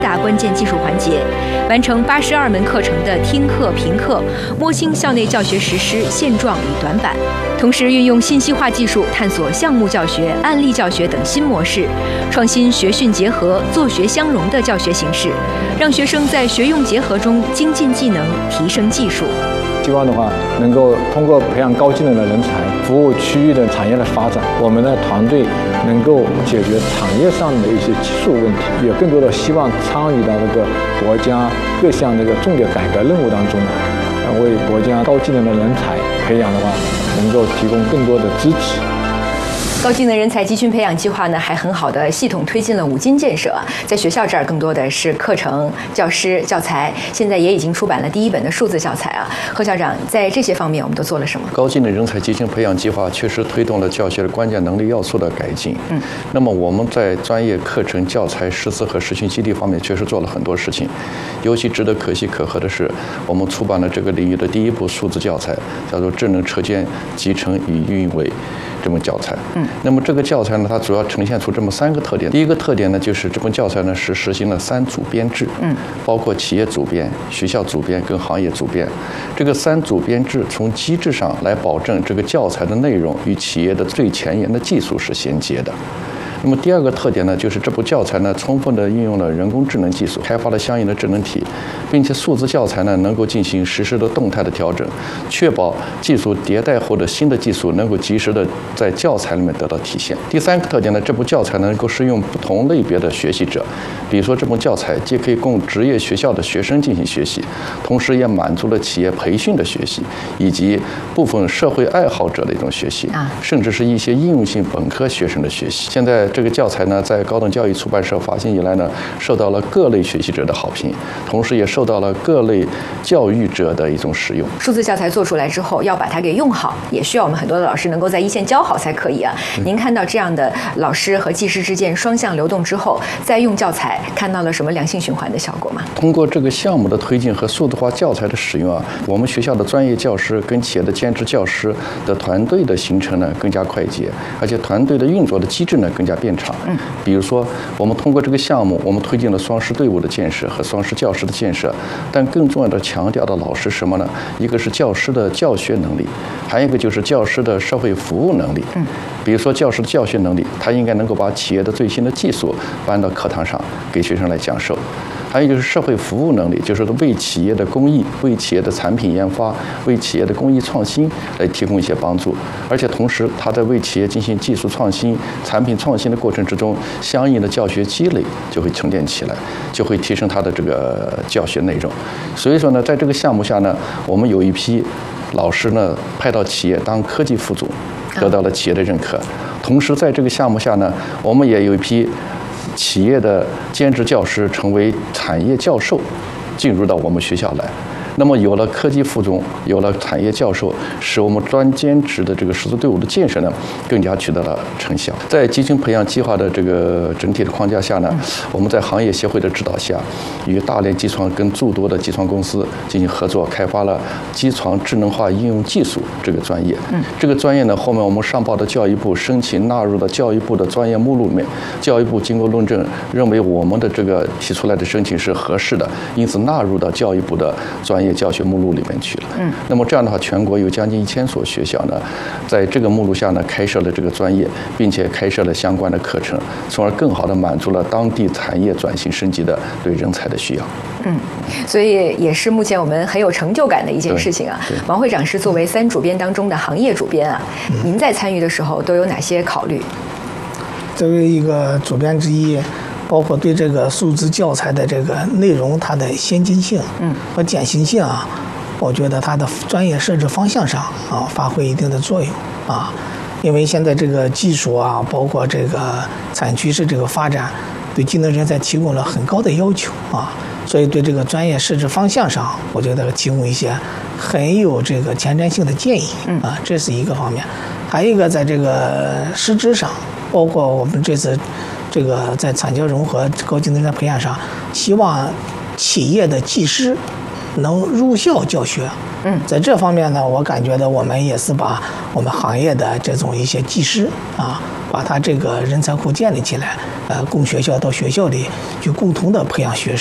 大关键技术环节，完成82门课程的听课评课，摸清校内教学实施现状与短板，同时运用信息化技术探索项目教学、案例教学等新模式，创新学训结合、作学相融的教学形式，让学生在学用结合中精进技能、提升技术。 希望的话，能够通过培养高技能的人才，服务区域的产业的发展。我们的团队能够解决产业上的一些技术问题，也更多的希望参与到这个国家各项这个重点改革任务当中来，为国家高技能的人才培养的话，能够提供更多的支持。 高技能人才集群培养计划呢，还很好的系统推进了5金建设。在学校这儿，更多的是课程、教师、教材，现在也已经出版了第1本的数字教材啊。贺校长，在这些方面我们都做了什么？ 高技能人才集群培养计划确实推动了教学的关键能力要素的改进。那么我们在专业课程、教材、师资和实训基地方面确实做了很多事情。尤其值得可喜可贺的是，我们出版了这个领域的第1部数字教材，叫做《智能车间集成与运维》这本教材。那么这个教材呢，它主要呈现出这么3个特点。第一个特点呢，就是这本教材呢是实行了3组编制，包括企业组编、学校组编跟行业组编。这个3组编制从机制上来保证这个教材的内容与企业的最前沿的技术是衔接的。那么第2个特点呢，就是这部教材呢充分地运用了人工智能技术，开发了相应的智能体，并且数字教材呢能够进行实时的动态的调整，确保技术迭代后的新的技术能够及时的在教材里面得到体现。第3个特点呢，这部教材能够适用不同类别的学习者，比如说这部教材既可以供职业学校的学生进行学习，同时也满足了企业培训的学习，以及部分社会爱好者的一种学习，甚至是一些应用性本科学生的学习。现在这个教材呢，在高等教育出版社发行以来呢，受到了各类学习者的好评，同时也受到了各类教育者的一种使用。 数字教材做出来之后，要把它给用好，也需要我们很多的老师能够在一线教好才可以啊。您看到这样的老师和技师之间双向流动之后，再用教材，看到了什么良性循环的效果吗？ 通过这个项目的推进和数字化教材的使用啊，我们学校的专业教师跟企业的兼职教师的团队的形成呢更加快捷，而且团队的运作的机制呢更加变长。比如说，我们通过这个项目，我们推进了双师队伍的建设和双师教师的建设，但更重要的强调的老师什么呢？一个是教师的教学能力，还有一个就是教师的社会服务能力。比如说教师的教学能力，他应该能够把企业的最新的技术搬到课堂上给学生来讲授。还有就是社会服务能力，就是为企业的公益、为企业的产品研发、为企业的工艺创新来提供一些帮助，而且同时他在为企业进行技术创新、产品创新的过程之中，相应的教学积累就会沉淀起来，就会提升他的这个教学内容。所以说呢，在这个项目下呢，我们有一批老师呢派到企业当科技副总，得到了企业的认可。同时在这个项目下呢，我们也有一批企业的兼职教师成为产业教授，进入到我们学校来。那么有了科技副总，有了产业教授，使我们专兼职的这个师资队伍的建设呢，更加取得了成效。在集群培养计划的这个整体的框架下呢，我们在行业协会的指导下，与大连机床跟诸多的机床公司进行合作，开发了机床智能化应用技术这个专业。这个专业呢，后面我们上报的教育部申请纳入到教育部的专业目录里面，教育部经过论证，认为我们的这个提出来的申请是合适的，因此纳入到教育部的专业教学目录里面去了。那么这样的话，全国有将近1000所学校呢，在这个目录下呢，开设了这个专业，并且开设了相关的课程，从而更好地满足了当地产业转型升级的对人才的需要。 所以也是目前我们很有成就感的一件事情啊。王会长是作为3主编当中的行业主编啊，您在参与的时候都有哪些考虑？ 作为一个主编之一，包括对这个数字教材的这个内容，它的先进性和简行性啊，我觉得它的专业设置方向上啊发挥一定的作用啊。因为现在这个技术啊，包括这个产业趋势这个发展，对技能人才提供了很高的要求啊，所以对这个专业设置方向上，我觉得提供一些很有这个前瞻性的建议啊，这是一个方面。还有一个在这个师资上，包括我们这次这个在产教融合高技能人才培养上，希望企业的技师能入校教学。在这方面呢，我感觉到我们也是把我们行业的这种一些技师啊，把他这个人才库建立起来， 供学校到学校里去共同的培养学生。